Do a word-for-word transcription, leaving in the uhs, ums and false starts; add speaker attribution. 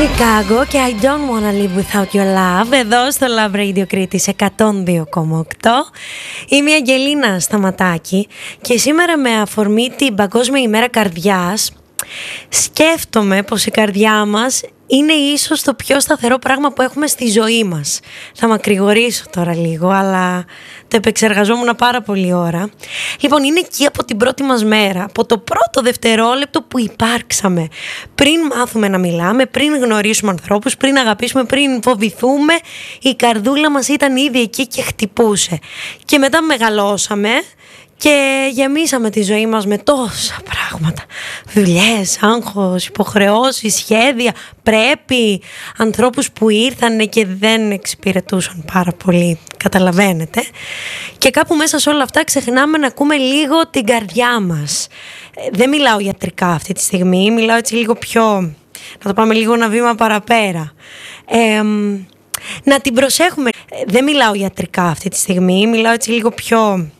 Speaker 1: Chicago και I don't wanna live without your love, εδώ στο Love Radio Κρήτης εκατόν δύο κόμμα οκτώ. Είμαι η Αγγελίνα Σταματάκη και σήμερα, με αφορμή την Παγκόσμια ημέρα καρδιάς, σκέφτομαι πως η καρδιά μας είναι ίσως το πιο σταθερό πράγμα που έχουμε στη ζωή μας. Θα μακρηγορήσω τώρα λίγο, αλλά το επεξεργαζόμουν πάρα πολύ ώρα. Λοιπόν, είναι εκεί από την πρώτη μας μέρα, από το πρώτο δευτερόλεπτο που υπάρξαμε. Πριν μάθουμε να μιλάμε, πριν γνωρίσουμε ανθρώπους, πριν αγαπήσουμε, πριν φοβηθούμε, η καρδούλα μας ήταν ήδη εκεί και χτυπούσε. Και μετά μεγαλώσαμε και γεμίσαμε τη ζωή μας με τόσα πράγματα. Δουλειές, άγχος, υποχρεώσεις, σχέδια, πρέπει, ανθρώπους που ήρθαν και δεν εξυπηρετούσαν πάρα πολύ, καταλαβαίνετε. Και κάπου μέσα σε όλα αυτά ξεχνάμε να ακούμε λίγο την καρδιά μας. Δεν μιλάω ιατρικά αυτή τη στιγμή, μιλάω έτσι λίγο πιο, να το πάμε λίγο ένα βήμα παραπέρα. Ε, να την προσέχουμε. Δεν μιλάω ιατρικά αυτή τη στιγμή, μιλάω έτσι λίγο πιο,